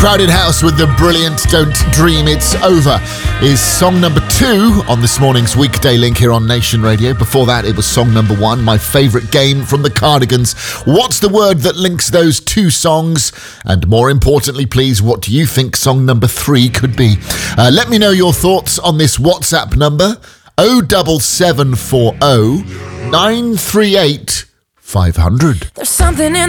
Crowded House with the brilliant Don't Dream It's Over is song number 2 on this morning's Weekday Link here on Nation Radio. Before that, it was song number 1, my favourite game from the Cardigans. What's the word that links those two songs? And more importantly, please, what do you think song number 3 could be? Let me know your thoughts on this WhatsApp number, 07740 938 500. There's something in